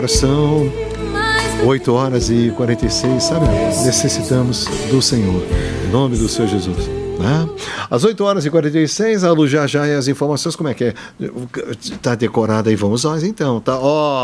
São 8 horas e 46, sabe? Necessitamos do Senhor, em nome do Senhor Jesus. Né? Às 8 horas e 46, a Lu já e as informações, como é que é? Tá decorada aí, vamos nós então, tá? Ó.